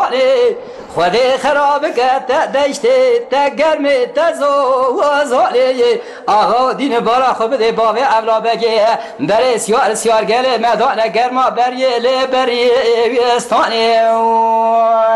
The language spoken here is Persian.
زالی خودی خراب کرد دشته تا گرمی تا زالی آقا دین بارا خوب دی باوی اولا بگه بری سیار گله مدان گرما بریه لی بریه ویستانی